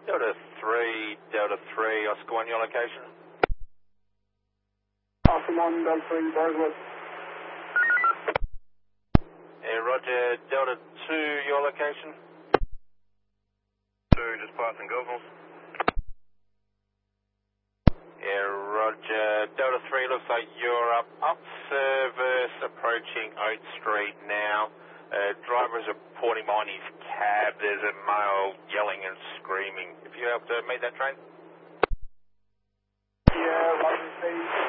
Delta 3, Oscar 1, your location? Oscar 1, Delta 3, Burswood. Yeah, roger. Delta 2, your location? 2, just passing Goggles. Yeah, roger. Delta 3, looks like you're up service, approaching Oak Street now. Driver's reporting behind his cab. There's a male yelling and screaming. If you help to meet that train? Yeah, Roger, please.